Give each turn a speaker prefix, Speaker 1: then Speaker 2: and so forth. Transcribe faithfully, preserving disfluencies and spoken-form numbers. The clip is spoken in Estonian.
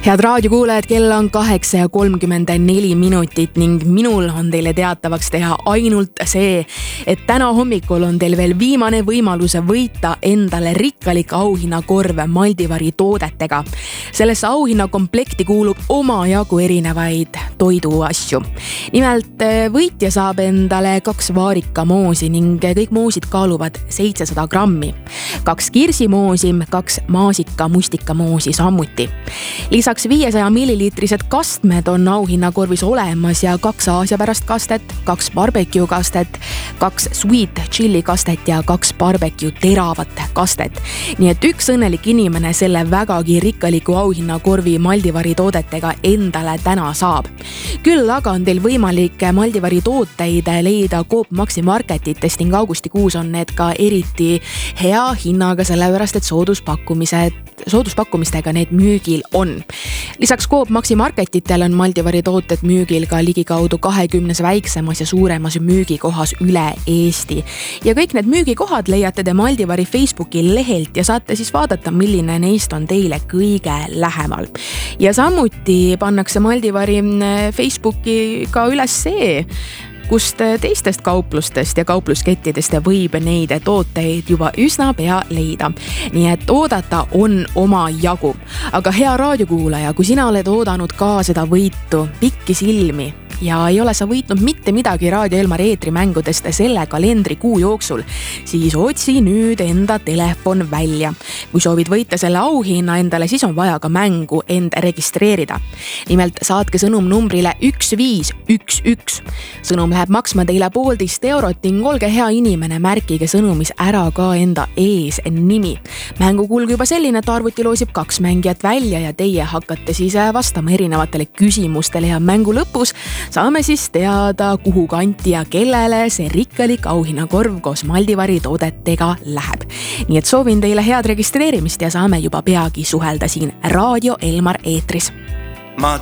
Speaker 1: Head raadiokuulajad, kell on kaheksa ja kolmkümmend neli minutit ning minul on teile teatavaks teha ainult see, et täna hommikul on teil veel viimane võimalus võita endale rikkalik auhinnakorv Maldivari toodetega. Sellesse auhinnakomplekti kuulub omajagu erinevaid toiduasju. Nimelt võitja saab endale kaks vaarikamoosi ning kõik moosid kaaluvad seitsesada grammi. Kaks kirsimoosi, kaks maasika mustikamoosi sammuti. Lisaks viiesaja milliliitrised kastmed on auhinnakorvis olemas ja kaks aasiapärast kastet, kaks barbecue kastet, kaks sweet chili kastet ja kaks barbecue teravat kastet. Nii et üks õnnelik inimene selle vägagi rikkaliku auhinnakorvi Maldivari toodetega endale täna saab. Küll aga on teil võimalik Maldivari tooteid leida Coop Maxi marketitest ning augustikuus on need ka eriti hea hinnaga, sellepärast et sooduspakkumised, sooduspakkumistega need müügil on. Lisaks Coop Maxi marketitel on Maldivari tooted müügil ka ligikaudu kahekümnes väiksemas ja suuremas müügikohas üle Eesti. Ja kõik need müügikohad leiate te Maldivari Facebooki lehelt ja saate siis vaadata, milline neist on teile kõige lähemal. Ja samuti pannakse Maldivari Facebooki ka üles see, kust teistest kauplustest ja kaupluskettidest võib neid tooteid juba üsna pea leida. Nii et oodata on oma jagu. Aga hea raadiokuulaja, kui sina oled oodanud ka seda võitu pikki silmi ja ei ole sa võitnud mitte midagi Raadio Elmar eetrimängudest selle kalendrikuu jooksul, siis otsi nüüd enda telefon välja. Kui soovid võita selle auhinna endale, siis on vaja ka mängu end registreerida. Nimelt saatke sõnum numbrile üks viis üks üks. Sõnum läheb maksma teile poolteist eurot ning olge hea inimene, märkige sõnumis ära ka enda ees nimi. Mängu kulg juba selline, et arvuti loosib kaks mängijat välja ja teie hakkate siis vastama erinevatele küsimustele ja mängu lõpus saame siis teada, kuhu kanti ja kellele see rikkalik auhinnakorv koos Maldivari toodetega läheb. Nii et soovin teile head registreerimist ja saame juba peagi suhelda siin Raadio Elmar eetris.
Speaker 2: Ma